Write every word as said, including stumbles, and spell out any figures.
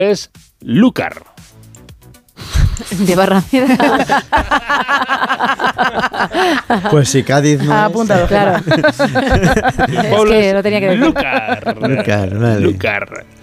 es Lúcar. De Barrameda. Pues si Cádiz no Ha es... apuntado. Claro. Es Pueblo que es lo tenía que decir. Lúcar. Lúcar, vale. Lúcar.